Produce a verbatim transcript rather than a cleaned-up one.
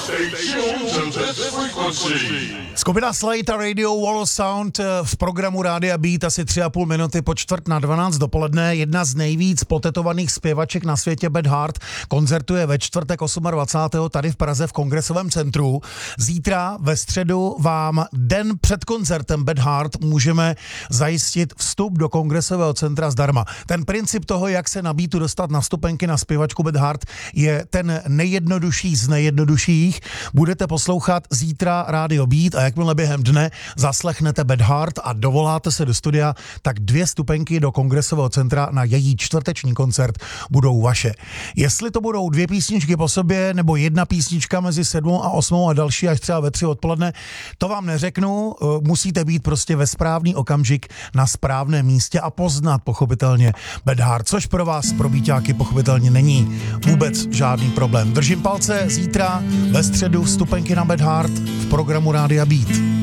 Skupina Slate a Radio Wall of Sound v programu Rádia Beat asi tři a půl minuty po čtvrt na dvanáct dopoledne. Jedna z nejvíc potetovaných zpěvaček na světě, Beth Hart, koncertuje ve čtvrtek dvacátého osmého tady v Praze v Kongresovém centru. Zítra ve středu vám den před koncertem Beth Hart můžeme zajistit vstup do Kongresového centra zdarma. Ten princip toho, jak se na beatu dostat na vstupenky na zpěvačku Beth Hart, je ten nejjednodušší z nejjednodušších. Budete poslouchat zítra Rádio Beat a jakmile během dne zaslechnete Beth Hart a dovoláte se do studia, tak dvě stupenky do Kongresového centra na její čtvrteční koncert budou vaše. Jestli to budou dvě písničky po sobě nebo jedna písnička mezi sedmou a osmou a další až třeba ve tři odpoledne, to vám neřeknu, musíte být prostě ve správný okamžik na správném místě a poznat pochopitelně Beth Hart, což pro vás, pro beatáky, pochopitelně není vůbec žádný problém. Držím palce, zítra ve středu vstupenky na Beth Hart v programu Rádia Beat.